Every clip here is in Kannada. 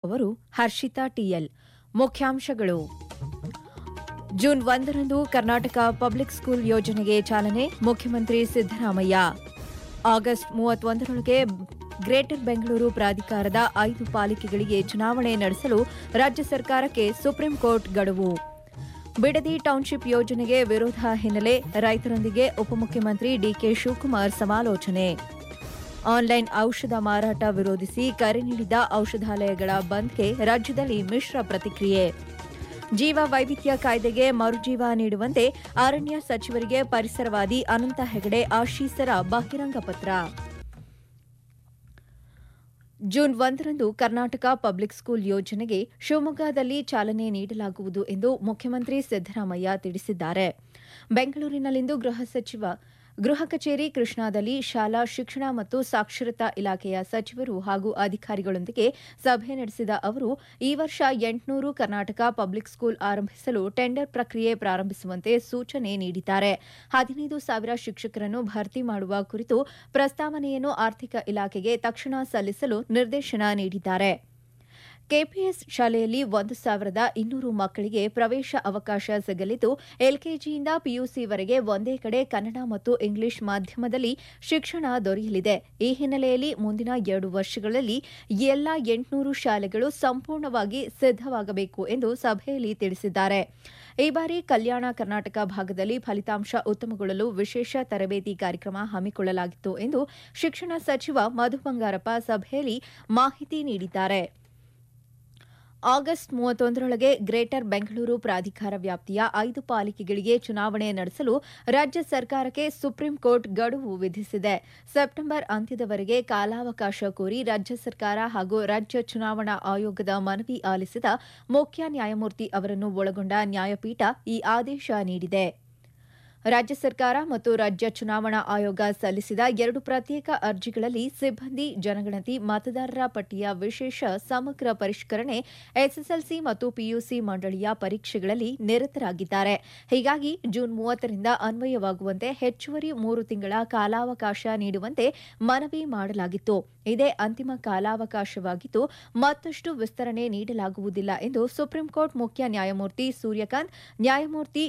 ಓದುತ್ತಿರುವವರು ಹರ್ಷಿತಾ ಟಿಎಲ್. ಮುಖ್ಯಾಂಶಗಳು. ಜೂನ್ 1ರಂದು ಕರ್ನಾಟಕ ಪಬ್ಲಿಕ್ ಸ್ಕೂಲ್ ಯೋಜನೆಗೆ ಚಾಲನೆ, ಮುಖ್ಯಮಂತ್ರಿ ಸಿದ್ದರಾಮಯ್ಯ. ಆಗಸ್ಟ್ 31ರೊಳಗೆ ಗ್ರೇಟರ್ ಬೆಂಗಳೂರು ಪ್ರಾಧಿಕಾರದ 5 ಪಾಲಿಕೆಗಳಿಗೆ ಚುನಾವಣೆ ನಡೆಸಲು ರಾಜ್ಯ ಸರ್ಕಾರಕ್ಕೆ ಸುಪ್ರೀಂ ಕೋರ್ಟ್ ಗಡುವು. ಬಿಡದಿ ಟೌನ್ಶಿಪ್ ಯೋಜನೆಗೆ ವಿರೋಧ ಹಿನ್ನೆಲೆ ರೈತರೊಂದಿಗೆ ಉಪಮುಖ್ಯಮಂತ್ರಿ ಡಿಕೆ ಶಿವಕುಮಾರ್ ಸಮಾಲೋಚನೆ. ಆನ್ಲೈನ್ ಔಷಧ ಮಾರಾಟ ವಿರೋಧಿಸಿ ಕರೆ ನೀಡಿದ ಔಷಧಾಲಯಗಳ ಬಂದ್ಗೆ ರಾಜ್ಯದಲ್ಲಿ ಮಿಶ್ರ ಪ್ರತಿಕ್ರಿಯೆ. ಜೀವ ವೈವಿಧ್ಯ ಕಾಯ್ದೆಗೆ ಮರುಜೀವ ನೀಡುವಂತೆ ಅರಣ್ಯ ಸಚಿವರಿಗೆ ಪರಿಸರವಾದಿ ಅನಂತ ಹೆಗಡೆ ಆಶೀಸರ ಬಹಿರಂಗ ಪತ್ರ. ಜೂನ್ 1ರಂದು ಕರ್ನಾಟಕ ಪಬ್ಲಿಕ್ ಸ್ಕೂಲ್ ಯೋಜನೆಗೆ ಶಿವಮೊಗ್ಗದಲ್ಲಿ ಚಾಲನೆ ನೀಡಲಾಗುವುದು ಎಂದು ಮುಖ್ಯಮಂತ್ರಿ ಸಿದ್ದರಾಮಯ್ಯ ತಿಳಿಸಿದ್ದಾರೆ. ಬೆಂಗಳೂರಿನಲ್ಲಿಂದು ಗೃಹ ಕಚೇರಿ ಕೃಷ್ಣಾದಲ್ಲಿ ಶಾಲಾ ಶಿಕ್ಷಣ ಮತ್ತು ಸಾಕ್ಷರತಾ ಇಲಾಖೆಯ ಸಚಿವರು ಹಾಗೂ ಅಧಿಕಾರಿಗಳೊಂದಿಗೆ ಸಭೆ ನಡೆಸಿದ ಅವರು ಈ ವರ್ಷ 800 ಕರ್ನಾಟಕ ಪಬ್ಲಿಕ್ ಸ್ಕೂಲ್ ಆರಂಭಿಸಲು ಟೆಂಡರ್ ಪ್ರಕ್ರಿಯೆ ಪ್ರಾರಂಭಿಸುವಂತೆ ಸೂಚನೆ ನೀಡಿದ್ದಾರೆ. 15,000 ಶಿಕ್ಷಕರನ್ನು ಭರ್ತಿ ಮಾಡುವ ಕುರಿತು ಪ್ರಸ್ತಾವನೆಯನ್ನು ಆರ್ಥಿಕ ಇಲಾಖೆಗೆ ತಕ್ಷಣ ಸಲ್ಲಿಸಲು ನಿರ್ದೇಶನ ನೀಡಿದ್ದಾರೆ. ಕೆಪಿಎಸ್ ಶಾಲೆಯಲ್ಲಿ 1,200 ಮಕ್ಕಳಿಗೆ ಪ್ರವೇಶ ಅವಕಾಶ ಸಿಗಲಿದ್ದು, ಎಲ್ಕೆಜಿಯಿಂದ ಪಿಯುಸಿವರೆಗೆ ಒಂದೇ ಕಡೆ ಕನ್ನಡ ಮತ್ತು ಇಂಗ್ಲಿಷ್ ಮಾಧ್ಯಮದಲ್ಲಿ ಶಿಕ್ಷಣ ದೊರೆಯಲಿದೆ. ಈ ಹಿನ್ನೆಲೆಯಲ್ಲಿ ಮುಂದಿನ 2 ವರ್ಷಗಳಲ್ಲಿ ಎಲ್ಲಾ 800 ಶಾಲೆಗಳು ಸಂಪೂರ್ಣವಾಗಿ ಸಿದ್ದವಾಗಬೇಕು ಎಂದು ಸಭೆಯಲ್ಲಿ ತಿಳಿಸಿದ್ದಾರೆ. ಈ ಬಾರಿ ಕಲ್ಯಾಣ ಕರ್ನಾಟಕ ಭಾಗದಲ್ಲಿ ಫಲಿತಾಂಶ ಉತ್ತಮಗೊಳ್ಳಲು ವಿಶೇಷ ತರಬೇತಿ ಕಾರ್ಯಕ್ರಮ ಹಮ್ಮಿಕೊಳ್ಳಲಾಗಿತ್ತು ಎಂದು ಶಿಕ್ಷಣ ಸಚಿವ ಮಧು ಬಂಗಾರಪ್ಪ ಸಭೆಯಲ್ಲಿ ಮಾಹಿತಿ ನೀಡಿದ್ದಾರೆ. ಆಗಸ್ಟ್ 31ರೊಳಗೆ ಗ್ರೇಟರ್ ಬೆಂಗಳೂರು ಪ್ರಾಧಿಕಾರ ವ್ಯಾಪ್ತಿಯ 5 ಪಾಲಿಕೆಗಳಿಗೆ ಚುನಾವಣೆ ನಡೆಸಲು ರಾಜ್ಯ ಸರ್ಕಾರಕ್ಕೆ ಸುಪ್ರೀಂ ಕೋರ್ಟ್ ಗಡುವು ವಿಧಿಸಿದೆ. ಸೆಪ್ಟೆಂಬರ್ ಅಂತ್ಯದವರೆಗೆ ಕಾಲಾವಕಾಶ ಕೋರಿ ರಾಜ್ಯ ಸರ್ಕಾರ ಹಾಗೂ ರಾಜ್ಯ ಚುನಾವಣಾ ಆಯೋಗದ ಮನವಿ ಆಲಿಸಿದ ಮುಖ್ಯ ನ್ಯಾಯಮೂರ್ತಿ ಅವರನ್ನು ಒಳಗೊಂಡ ನ್ಯಾಯಪೀಠ ಈ ಆದೇಶ ನೀಡಿದೆ. ರಾಜ್ಯ ಸರ್ಕಾರ ಮತ್ತು ರಾಜ್ಯ ಚುನಾವಣಾ ಆಯೋಗ ಸಲ್ಲಿಸಿದ 2 ಪ್ರತ್ಯೇಕ ಅರ್ಜಿಗಳಲ್ಲಿ ಸಿಬ್ಬಂದಿ ಜನಗಣತಿ ಮತದಾರರ ಪಟ್ಟಿಯ ವಿಶೇಷ ಸಮಗ್ರ ಪರಿಷ್ಕರಣೆ, ಎಸ್ಎಸ್ಎಲ್ಸಿ ಮತ್ತು ಪಿಯುಸಿ ಮಂಡಳಿಯ ಪರೀಕ್ಷೆಗಳಲ್ಲಿ ನಿರತರಾಗಿದ್ದಾರೆ. ಹೀಗಾಗಿ ಜೂನ್ 30ರಿಂದ ಅನ್ವಯವಾಗುವಂತೆ ಹೆಚ್ಚುವರಿ 3 ತಿಂಗಳ ಕಾಲಾವಕಾಶ ನೀಡುವಂತೆ ಮನವಿ ಮಾಡಲಾಗಿತ್ತು. ಇದೇ ಅಂತಿಮ ಕಾಲಾವಕಾಶವಾಗಿದ್ದು ಮತ್ತಷ್ಟು ವಿಸ್ತರಣೆ ನೀಡಲಾಗುವುದಿಲ್ಲ ಎಂದು ಸುಪ್ರೀಂ ಕೋರ್ಟ್ ಮುಖ್ಯ ನ್ಯಾಯಮೂರ್ತಿ ಸೂರ್ಯಕಾಂತ್, ನ್ಯಾಯಮೂರ್ತಿ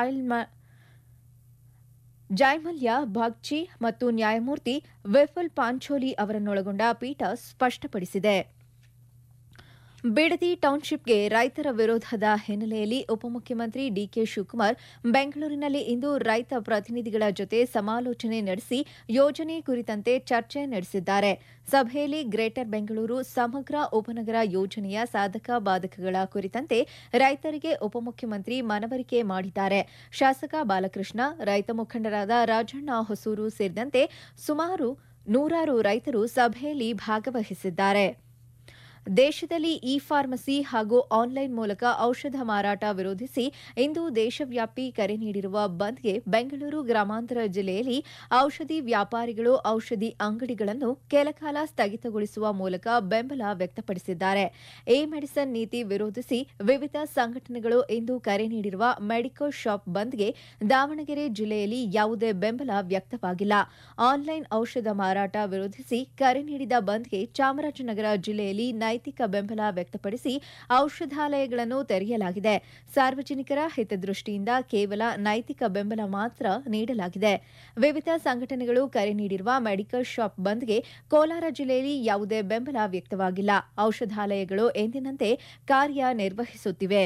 ಜಯಮಲ್ಯ ಬಾಗ್ಚಿ ಮತ್ತು ನ್ಯಾಯಮೂರ್ತಿ ವಿಫುಲ್ ಪಾಂಚೋಲಿ ಅವರನ್ನೊಳಗೊಂಡ ಪೀಠ ಸ್ಪಷ್ಟಪಡಿಸಿದೆ. ಬಿಡದಿ ಟೌನ್ಶಿಪ್ಗೆ ರೈತರ ವಿರೋಧದ ಹಿನ್ನೆಲೆಯಲ್ಲಿ ಉಪಮುಖ್ಯಮಂತ್ರಿ ಡಿಕೆ ಶಿವಕುಮಾರ್ ಬೆಂಗಳೂರಿನಲ್ಲಿ ಇಂದು ರೈತ ಪ್ರತಿನಿಧಿಗಳ ಜೊತೆ ಸಮಾಲೋಚನೆ ನಡೆಸಿ ಯೋಜನೆ ಕುರಿತಂತೆ ಚರ್ಚೆ ನಡೆಸಿದ್ದಾರೆ. ಸಭೆಯಲ್ಲಿ ಗ್ರೇಟರ್ ಬೆಂಗಳೂರು ಸಮಗ್ರ ಉಪನಗರ ಯೋಜನೆಯ ಸಾಧಕ ಬಾಧಕಗಳ ಕುರಿತಂತೆ ರೈತರಿಗೆ ಉಪಮುಖ್ಯಮಂತ್ರಿ ಮನವರಿಕೆ ಮಾಡಿದ್ದಾರೆ. ಶಾಸಕ ಬಾಲಕೃಷ್ಣ, ರೈತ ಮುಖಂಡರಾದ ರಾಜಣ್ಣ ಹೊಸೂರು ಸೇರಿದಂತೆ ಸುಮಾರು 100 ರೈತರು ಸಭೆಯಲ್ಲಿ ಭಾಗವಹಿಸಿದ್ದಾರೆ. ದೇಶದಲ್ಲಿ ಇ ಫಾರ್ಮಸಿ ಹಾಗೂ ಆನ್ಲೈನ್ ಮೂಲಕ ಔಷಧ ಮಾರಾಟ ವಿರೋಧಿಸಿ ಇಂದು ದೇಶವ್ಯಾಪಿ ಕರೆ ನೀಡಿರುವ ಬಂದ್ಗೆ ಬೆಂಗಳೂರು ಗ್ರಾಮಾಂತರ ಜಿಲ್ಲೆಯಲ್ಲಿ ಔಷಧಿ ವ್ಯಾಪಾರಿಗಳು ಔಷಧಿ ಅಂಗಡಿಗಳನ್ನು ಕೆಲಕಾಲ ಸ್ಥಗಿತಗೊಳಿಸುವ ಮೂಲಕ ಬೆಂಬಲ ವ್ಯಕ್ತಪಡಿಸಿದ್ದಾರೆ. ಎ ಮೆಡಿಸನ್ ನೀತಿ ವಿರೋಧಿಸಿ ವಿವಿಧ ಸಂಘಟನೆಗಳು ಇಂದು ಕರೆ ನೀಡಿರುವ ಮೆಡಿಕಲ್ ಶಾಪ್ ಬಂದ್ಗೆ ದಾವಣಗೆರೆ ಜಿಲ್ಲೆಯಲ್ಲಿ ಯಾವುದೇ ಬೆಂಬಲ ವ್ಯಕ್ತವಾಗಿಲ್ಲ. ಆನ್ಲೈನ್ ಔಷಧ ಮಾರಾಟ ವಿರೋಧಿಸಿ ಕರೆ ನೀಡಿದ ಬಂದ್ಗೆ ಚಾಮರಾಜನಗರ ಜಿಲ್ಲೆಯಲ್ಲಿ ನೈತಿಕ ಬೆಂಬಲ ವ್ಯಕ್ತಪಡಿಸಿ ಔಷಧಾಲಯಗಳನ್ನು ತೆರೆಯಲಾಗಿದೆ. ಸಾರ್ವಜನಿಕರ ಹಿತದೃಷ್ಟಿಯಿಂದ ಕೇವಲ ನೈತಿಕ ಬೆಂಬಲ ಮಾತ್ರ ನೀಡಲಾಗಿದೆ. ವಿವಿಧ ಸಂಘಟನೆಗಳು ಕರೆ ನೀಡಿರುವ ಮೆಡಿಕಲ್ ಶಾಪ್ ಬಂದ್ಗೆ ಕೋಲಾರ ಜಿಲ್ಲೆಯಲ್ಲಿ ಯಾವುದೇ ಬೆಂಬಲ ವ್ಯಕ್ತವಾಗಿಲ್ಲ. ಔಷಧಾಲಯಗಳು ಎಂದಿನಂತೆ ಕಾರ್ಯನಿರ್ವಹಿಸುತ್ತಿವೆ.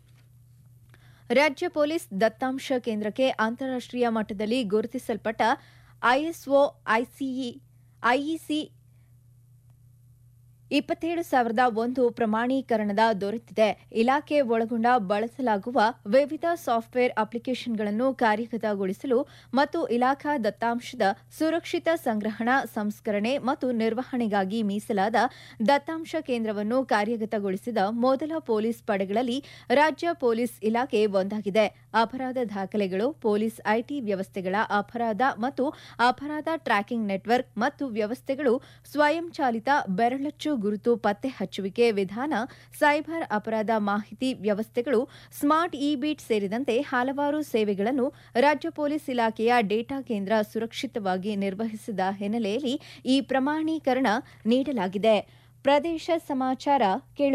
ರಾಜ್ಯ ಪೊಲೀಸ್ ದತ್ತಾಂಶ ಕೇಂದ್ರಕ್ಕೆ ಅಂತಾರಾಷ್ಟೀಯ ಮಟ್ಟದಲ್ಲಿ ಗುರುತಿಸಲ್ಪಟ್ಟ ಐಎಸ್ಒ ಐಇಸಿ 27001 ಪ್ರಮಾಣೀಕರಣದ ದೊರೆತಿದೆ. ಇಲಾಖೆ ಒಳಗೊಂಡ ಬಳಸಲಾಗುವ ವಿವಿಧ ಸಾಫ್ಟ್ವೇರ್ ಅಪ್ಲಿಕೇಶನ್ಗಳನ್ನು ಕಾರ್ಯಗತಗೊಳಿಸಲು ಮತ್ತು ಇಲಾಖಾ ದತ್ತಾಂಶದ ಸುರಕ್ಷಿತ ಸಂಗ್ರಹಣಾ, ಸಂಸ್ಕರಣೆ ಮತ್ತು ನಿರ್ವಹಣೆಗಾಗಿ ಮೀಸಲಾದ ದತ್ತಾಂಶ ಕೇಂದ್ರವನ್ನು ಕಾರ್ಯಗತಗೊಳಿಸಿದ ಮೊದಲ ಪೊಲೀಸ್ ಪಡೆಗಳಲ್ಲಿ ರಾಜ್ಯ ಪೊಲೀಸ್ ಇಲಾಖೆ ಒಂದಾಗಿದೆ. ಅಪರಾಧ ದಾಖಲೆಗಳು, ಪೊಲೀಸ್ ಐಟಿ ವ್ಯವಸ್ಥೆಗಳ ಅಪರಾಧ ಮತ್ತು ಅಪರಾಧ ಟ್ರ್ಯಾಕಿಂಗ್ ನೆಟ್ವರ್ಕ್ ಮತ್ತು ವ್ಯವಸ್ಥೆಗಳು, ಸ್ವಯಂಚಾಲಿತ ಬೆರಳಚ್ಚು ಗುರುತು ಪತ್ತೆ ಹಚ್ಚುವಿಕೆ ವಿಧಾನ, ಸೈಬರ್ ಅಪರಾಧ ಮಾಹಿತಿ ವ್ಯವಸ್ಥೆಗಳು, ಸ್ಮಾರ್ಟ್ ಇ-ಬೀಟ್ ಸೇರಿದಂತೆ ಹಲವಾರು ಸೇವೆಗಳನ್ನು ರಾಜ್ಯ ಪೊಲೀಸ್ ಇಲಾಖೆಯ ಡೇಟಾ ಕೇಂದ್ರ ಸುರಕ್ಷಿತವಾಗಿ ನಿರ್ವಹಿಸಿದ ಹಿನ್ನೆಲೆಯಲ್ಲಿ ಈ ಪ್ರಮಾಣೀಕರಣ ನೀಡಲಾಗಿದೆ. ಪ್ರದೇಶ ಸಮಾಚಾರ